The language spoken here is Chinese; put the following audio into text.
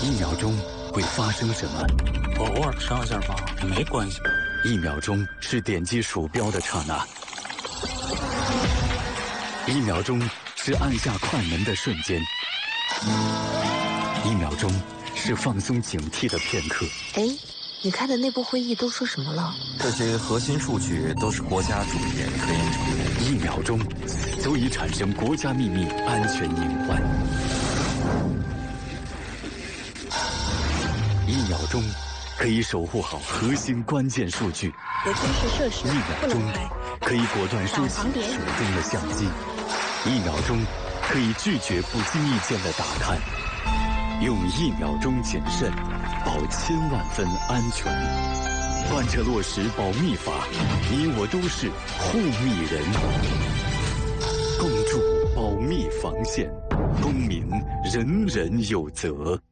1秒钟会发生什么？ 我偶尔上一下网没关系。 1秒钟是点击鼠标的刹那，1秒钟是按下快门的瞬间，1秒钟是放松警惕的片刻。 哎，你开的内部会议都说什么了？ 这些核心数据都是国家主研科研成果。 1秒钟足以产生国家秘密安全隐患。1秒钟可以守护好核心关键数据。 有军事设施 1秒钟可以果断收起手中的相机。1秒钟可以拒绝不经意间的打探。用1秒钟谨慎，保千万分安全。贯彻落实保密法，你我都是护密人。共筑保密防线，公民人人有责。